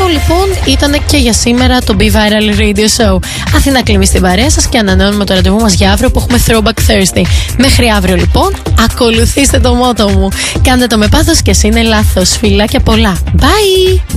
λοιπόν ήταν και για σήμερα το Be Viral Radio Show. Αθηνά Κλίμη στην παρέα σας και ανανεώνουμε το ραντεβού μας για αύριο που έχουμε Throwback Thursday. Μέχρι αύριο λοιπόν, ακολουθήστε το μότο μου. Κάντε το με πάθος και εσύ είναι λάθος. Φιλάκια πολλά. Bye!